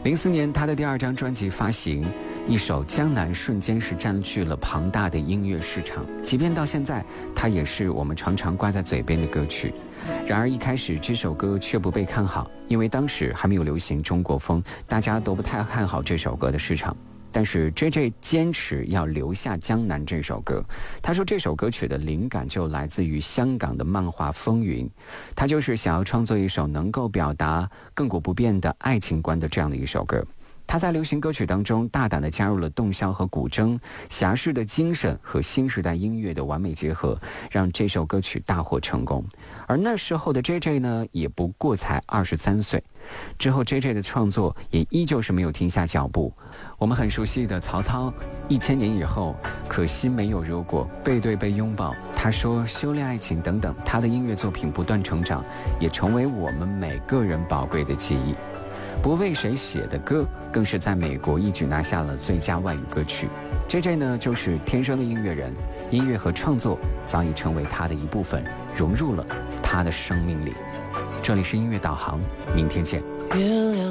04年他的第2张专辑发行，一首《江南》瞬间是占据了庞大的音乐市场，即便到现在它也是我们常常挂在嘴边的歌曲。然而一开始这首歌却不被看好，因为当时还没有流行中国风，大家都不太看好这首歌的市场。但是 JJ 坚持要留下《江南》这首歌，他说这首歌曲的灵感就来自于香港的漫画《风云》，他就是想要创作一首能够表达亘古不变的爱情观的这样的一首歌。他在流行歌曲当中大胆地加入了洞箫和古筝，侠士的精神和新时代音乐的完美结合，让这首歌曲大获成功。而那时候的 JJ 呢，也不过才23岁。之后 JJ 的创作也依旧是没有停下脚步。我们很熟悉的曹操，1000年以后，可惜没有如果，背对背拥抱，他说修炼爱情等等，他的音乐作品不断成长，也成为我们每个人宝贵的记忆。不为谁写的歌更是在美国一举拿下了最佳外语歌曲。 JJ 呢，就是天生的音乐人，音乐和创作早已成为他的一部分，融入了他的生命里。这里是音乐导航，明天见。